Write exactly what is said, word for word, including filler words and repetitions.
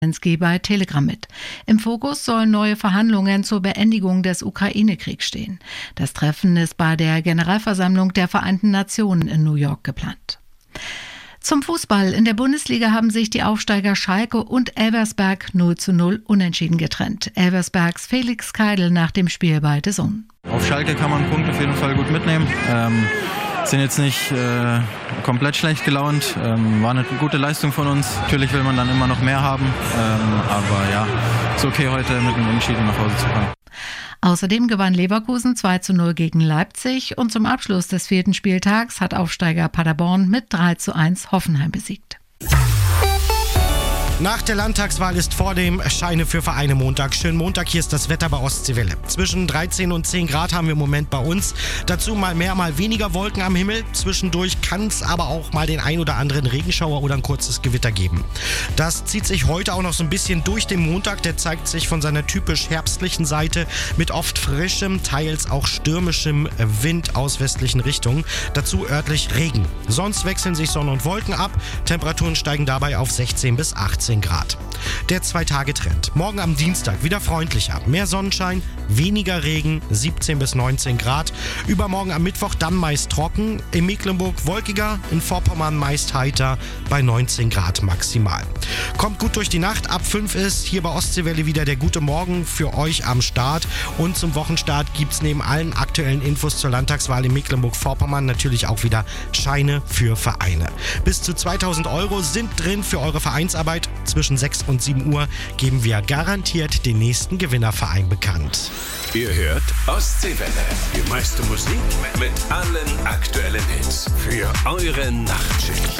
Zelensky bei Telegram mit. Im Fokus sollen neue Verhandlungen zur Beendigung des Ukraine-Kriegs stehen. Das Treffen ist bei der Generalversammlung der Vereinten Nationen in New York geplant. Zum Fußball. In der Bundesliga haben sich die Aufsteiger Schalke und Elversberg null zu null unentschieden getrennt. Elversbergs Felix Keidel nach dem Spiel bei D A Z N. Auf Schalke kann man einen Punkt auf jeden Fall gut mitnehmen. Ähm, sind jetzt nicht äh, komplett schlecht gelaunt. Ähm, war eine gute Leistung von uns. Natürlich will man dann immer noch mehr haben. Ähm, aber ja, ist okay, heute mit einem Unentschieden nach Hause zu kommen. Außerdem gewann Leverkusen zwei zu null gegen Leipzig und zum Abschluss des vierten Spieltags hat Aufsteiger Paderborn mit drei zu eins Hoffenheim besiegt. Nach der Landtagswahl ist vor dem Scheine für Vereine Montag. Schönen Montag, hier ist das Wetter bei Ostseewelle. Zwischen dreizehn und zehn Grad haben wir im Moment bei uns. Dazu mal mehr, mal weniger Wolken am Himmel. Zwischendurch kann es aber auch mal den ein oder anderen Regenschauer oder ein kurzes Gewitter geben. Das zieht sich heute auch noch so ein bisschen durch den Montag. Der zeigt sich von seiner typisch herbstlichen Seite mit oft frischem, teils auch stürmischem Wind aus westlichen Richtungen. Dazu örtlich Regen. Sonst wechseln sich Sonne und Wolken ab. Temperaturen steigen dabei auf sechzehn bis achtzehn Grad. Der Zwei-Tage-Trend. Morgen am Dienstag wieder freundlicher. Mehr Sonnenschein, weniger Regen, siebzehn bis neunzehn Grad. Übermorgen am Mittwoch dann meist trocken. In Mecklenburg wolkiger, in Vorpommern meist heiter bei neunzehn Grad maximal. Kommt gut durch die Nacht. Ab fünf ist hier bei Ostseewelle wieder der gute Morgen für euch am Start. Und zum Wochenstart gibt es neben allen aktuellen Infos zur Landtagswahl in Mecklenburg-Vorpommern natürlich auch wieder Scheine für Vereine. Bis zu zweitausend Euro sind drin für eure Vereinsarbeit. Zwischen sechs und sieben Uhr geben wir garantiert den nächsten Gewinnerverein bekannt. Ihr hört Ostseewelle. Die meiste Musik mit allen aktuellen Hits für eure Nachtschicht.